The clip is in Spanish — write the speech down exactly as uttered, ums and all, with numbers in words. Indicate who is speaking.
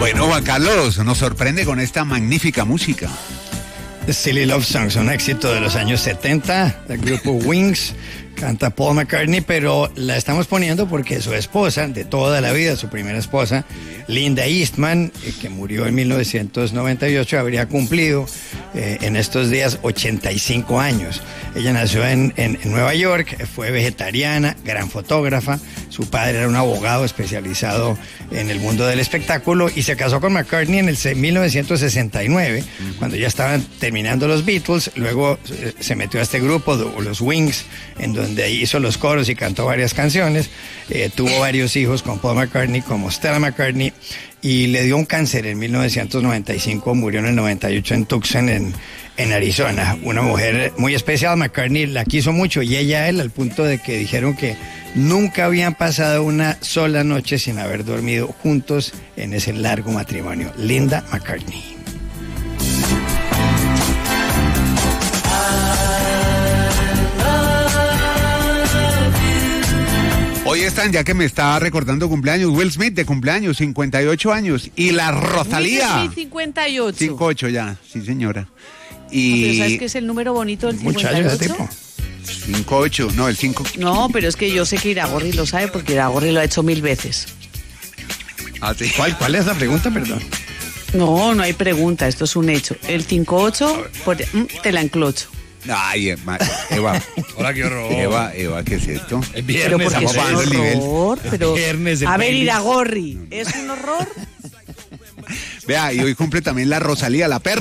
Speaker 1: Bueno, Juan Carlos, nos sorprende con esta magnífica música.
Speaker 2: The Silly Love Songs, un éxito de los años setenta, del grupo Wings. Canta Paul McCartney, pero la estamos poniendo porque su esposa, de toda la vida, su primera esposa, Linda Eastman, eh, que murió en mil novecientos noventa y ocho, habría cumplido eh, en estos días ochenta y cinco años. Ella nació en, en, en Nueva York, fue vegetariana, gran fotógrafa. Su padre era un abogado especializado en el mundo del espectáculo y se casó con McCartney en el mil novecientos sesenta y nueve, cuando ya estaban terminando los Beatles. Luego eh, se metió a este grupo, los Wings, en donde donde hizo los coros y cantó varias canciones. Eh, tuvo varios hijos con Paul McCartney, como Stella McCartney, y le dio un cáncer en mil novecientos noventa y cinco, murió en el noventa y ocho en Tucson, en, en Arizona. Una mujer muy especial. McCartney la quiso mucho y ella a él, al punto de que dijeron que nunca habían pasado una sola noche sin haber dormido juntos en ese largo matrimonio. Linda McCartney.
Speaker 1: Hoy están, ya que me está recordando cumpleaños, Will Smith de cumpleaños, cincuenta y ocho años, y la Rosalía.
Speaker 3: Will Smith, cincuenta y ocho.
Speaker 1: cincuenta y ocho ya, sí señora. Y...
Speaker 3: No, pero ¿sabes qué es el número bonito del cincuenta y ocho?
Speaker 2: Tipo.
Speaker 1: cincuenta y ocho, no, el cinco.
Speaker 3: No, pero es que yo sé que Iragorri lo sabe porque Iragorri lo ha hecho mil veces.
Speaker 1: Ah, sí.
Speaker 2: ¿Cuál, ¿Cuál es la pregunta, perdón?
Speaker 3: No, no hay pregunta, esto es un hecho. El cincuenta y ocho, por, mm, te la enclocho.
Speaker 1: Ay, Eva, Eva.
Speaker 4: Hola, qué horror.
Speaker 1: Eva, Eva, ¿qué es esto?
Speaker 4: Es
Speaker 3: Pero
Speaker 4: viernes,
Speaker 3: porque
Speaker 1: estamos
Speaker 3: es
Speaker 1: bajando el
Speaker 3: un
Speaker 1: nivel.
Speaker 3: horror, pero...
Speaker 4: Viernes, el
Speaker 3: A ver,
Speaker 4: playlist.
Speaker 3: Iragorri, ¿es un horror?
Speaker 1: Vea, y hoy cumple también la Rosalía, la perra.